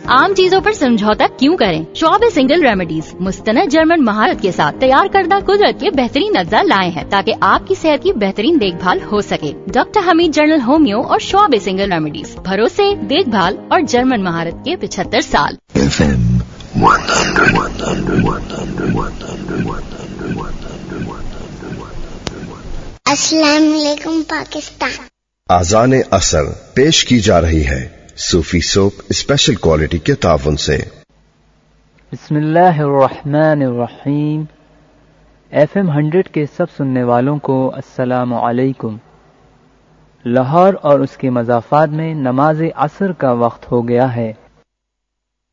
आम चीजों पर समझौता क्यों करें? शॉबे सिंगल रेमेडीज मुस्तनद जर्मन महारत के साथ तैयार करदा कुदरत के बेहतरीन अज्जा लाए हैं ताकि आपकी सेहत की बेहतरीन देखभाल हो सके। डॉक्टर हमीद जनरल होमियो और शॉबे सिंगल रेमेडीज, भरोसे, देखभाल और जर्मन महारत के 75 साल। अस्सलाम वालेकुम पाकिस्तान। आज़ान असर पेश की जा रही है सूफी सोप स्पेशल क्वालिटी के ताउन से। बिस्मिल्लाहिर्रहमानिर्रहीम। FM 100 के सब सुनने वालों को अस्सलामु अलैकुम। लाहौर और उसके मज़ाफ़ात में नमाज असर का वक्त हो गया है।